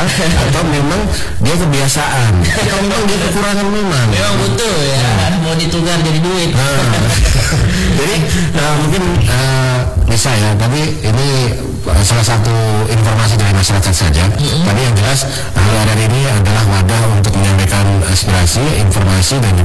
atau memang dia kebiasaan, atau memang dia kekurangan memang butuh ya, mau ditukar jadi duit. Jadi mungkin bisa ya, tapi ini salah satu informasi dari masyarakat saja. Tapi yang jelas hari ini adalah wadah untuk menyampaikan aspirasi, informasi dan juga